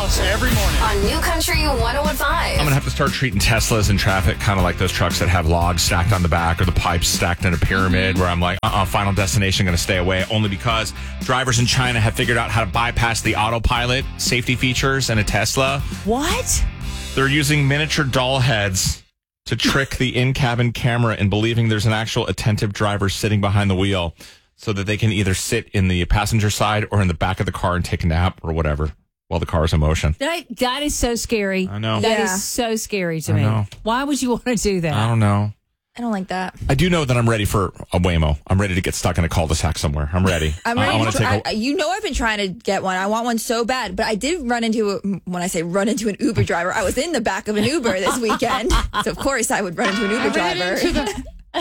House every morning. On New Country 101.5. I'm going to have to start treating Teslas in traffic kind of like those trucks that have logs stacked on the back or the pipes stacked in a pyramid where I'm like, Final Destination, going to stay away, only because drivers in China have figured out how to bypass the autopilot safety features in a Tesla. What? They're using miniature doll heads to trick the in-cabin camera in believing there's an actual attentive driver sitting behind the wheel so that they can either sit in the passenger side or in the back of the car and take a nap or whatever while the car is in motion. That is so scary. I know. That is so scary to me. know. Why would you want to do that? I don't know. I don't like that. I do know that I'm ready for a Waymo. I'm ready to get stuck in a cul-de-sac somewhere. I'm ready. I'm ready. I want to take I've been trying to get one. I want one so bad, but I did run into when I say run into an Uber driver, I was in the back of an Uber this weekend, so of course I would run into an Uber driver.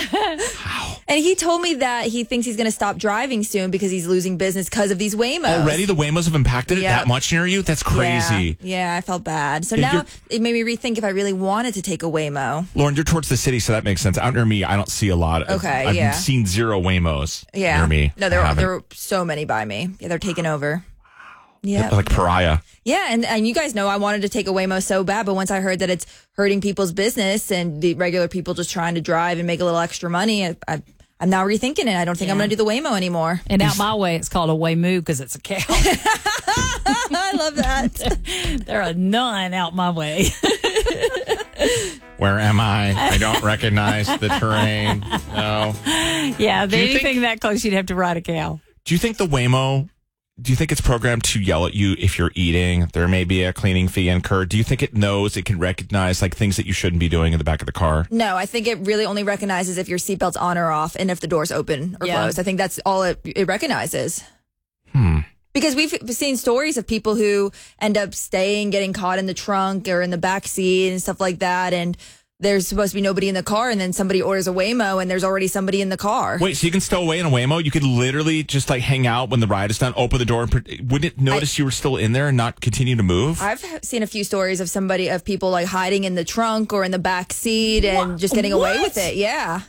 And he told me that he thinks he's going to stop driving soon because he's losing business because of these Waymos. Already the Waymos have impacted it that much near you? That's crazy. Yeah, I felt bad. So now it made me rethink if I really wanted to take a Waymo. Lauren, you're towards the city, so that makes sense. Out near me, I don't see a lot of. I've seen zero Waymos near me. No, there are so many by me. Yeah, they're taking over. Yeah, like pariah. Yeah, and you guys know I wanted to take a Waymo so bad, but once I heard that it's hurting people's business and the regular people just trying to drive and make a little extra money, I'm now rethinking it. I don't think I'm going to do the Waymo anymore. And out my way, it's called a Waymoo because it's a cow. I love that. There are none out my way. Where am I? I don't recognize the terrain. No. Yeah, anything that close, you'd have to ride a cow. Do you think the Waymo... Do you think it's programmed to yell at you if you're eating? There may be a cleaning fee incurred. Do you think it knows, it can recognize like things that you shouldn't be doing in the back of the car? No, I think it really only recognizes if your seatbelt's on or off and if the door's open or closed. I think that's all it recognizes. Because we've seen stories of people who end up getting caught in the trunk or in the back seat and stuff like that. And there's supposed to be nobody in the car, and then somebody orders a Waymo, and there's already somebody in the car. Wait, so you can stow away in a Waymo? You could literally just like hang out when the ride is done, open the door, and wouldn't it notice you were still in there and not continue to move? I've seen a few stories of people like hiding in the trunk or in the back seat and just getting away with it. Yeah.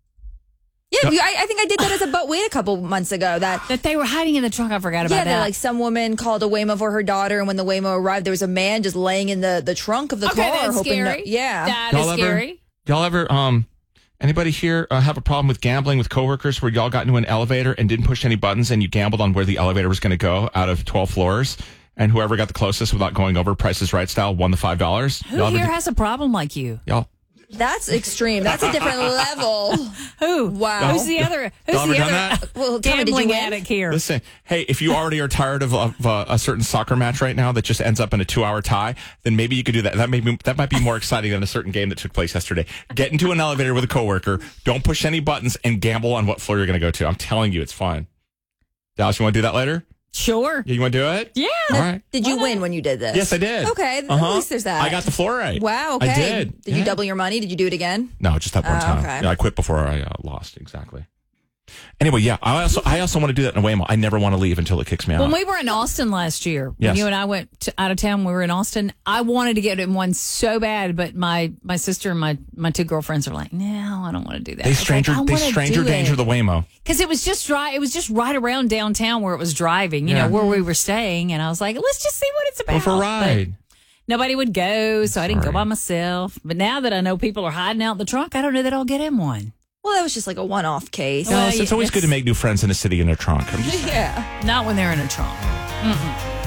Yeah, I think I did that as a butt-wait a couple months ago. That they were hiding in the trunk. I forgot about that. Yeah, like some woman called a Waymo for her daughter, and when the Waymo arrived, there was a man just laying in the trunk of the car. That's scary. That is scary. Y'all ever, anybody here have a problem with gambling with coworkers where y'all got into an elevator and didn't push any buttons and you gambled on where the elevator was going to go out of 12 floors? And whoever got the closest without going over Price is Right style won the $5? Who here has a problem like you? Y'all. That's extreme. That's a different level. Who? Wow. Who's the other? Well, gambling addict here? Listen, hey, if you already are tired of a certain soccer match right now that just ends up in a 2-hour tie, then maybe you could do that. That might be more exciting than a certain game that took place yesterday. Get into an elevator with a coworker, don't push any buttons, and gamble on what floor you're going to go to. I'm telling you, it's fun. Dallas, you want to do that later? Sure. Yeah, you want to do it? Yeah. All right. Did you win when you did this? Yes, I did. Okay. At least there's that. I got the floor right. Wow. Okay. I did. Did you double your money? Did you do it again? No, just that one time. Okay. Yeah, I quit before I lost. Exactly. Anyway, yeah, I also want to do that in a Waymo. I never want to leave until it kicks me out. When we were in Austin last year, when you and I went out of town, we were in Austin. I wanted to get in one so bad, but my sister and my two girlfriends are like, no, I don't want to do that. They stranger danger the Waymo. Because it was just right around downtown where it was driving, you know, where we were staying. And I was like, let's just see what it's about. Go for a ride. But nobody would go, so I didn't go by myself. But now that I know people are hiding out in the trunk, I don't know that I'll get in one. Well, that was just like a one-off case. It's always good to make new friends in a city in a trunk. Yeah. Not when they're in a trunk. Mm-mm.